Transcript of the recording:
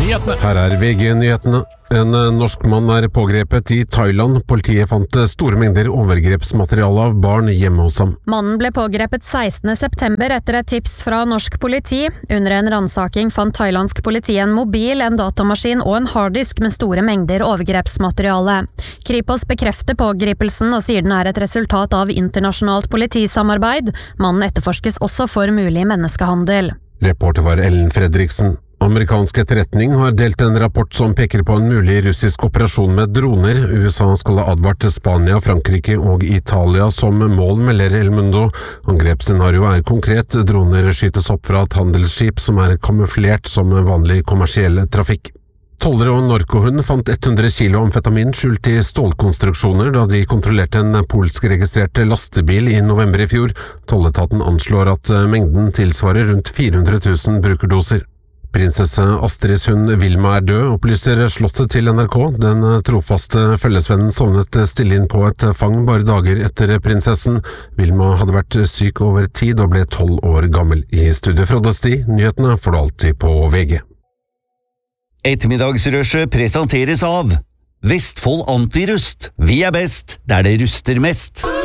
VG-nyhetene. Her VG-nyhetene. En norsk mann pågrepet i Thailand. Politiet fant store mengder overgrepsmateriale av barn hjemme hos ham. Mannen ble pågrepet 16. september etter et tips fra norsk politi. Under en ransaking fant thailandsk politi en mobil, en datamaskin og en harddisk med store mengder overgrepsmateriale. Kripos bekrefter pågripelsen og sier den et resultat av internasjonalt politisamarbeid. Mannen etterforskes også for mulig menneskehandel. Reporter var Ellen Fredriksen. Amerikansk etterretning har delt en rapport som peker på en mulig russisk operasjon med droner. USA skal ha advart Spania, Frankrike og Italia som mål, melder El Mundo. Angrepsscenario konkret. Droner skytes opp fra et handelsskip som kamuflert som vanlig kommersiell trafikk. Tollere og narkohund fant 100 kilo amfetamin skjult i stålkonstruksjoner da de kontrollerte en polsk-registrert lastebil i november i fjor. Tolletaten anslår at mengden tilsvarer rundt 400 000 brukerdoser. Prinsesse Astrids hund Vilma død, opplyser Slottet til NRK. Den trofaste følgesvennen sovnet stille inn på et fang bare dager etter prinsessen. Vilma hadde vært syk over tid og ble 12 år gammel. I studio fra Dusty, nyhetene får du alltid på VG. Ettermiddagsrushet presenteres av Vestfold Antirust. Vi best der det ruster mest.